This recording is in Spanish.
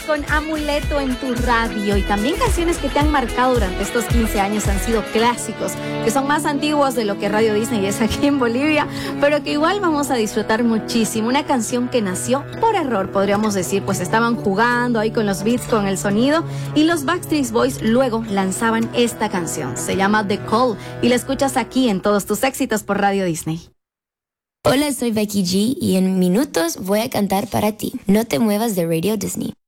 con Amuleto en tu radio, y también canciones que te han marcado durante estos 15 años han sido clásicos, que son más antiguos de lo que Radio Disney es aquí en Bolivia, pero que igual vamos a disfrutar muchísimo. Una canción que nació por error, podríamos decir, pues estaban jugando ahí con los beats, con el sonido, y los Backstreet Boys luego lanzaban esta canción. Se llama The Call y la escuchas aquí en Todos tus éxitos por Radio Disney. Hola, soy Becky G y en minutos voy a cantar para ti. No te muevas de Radio Disney.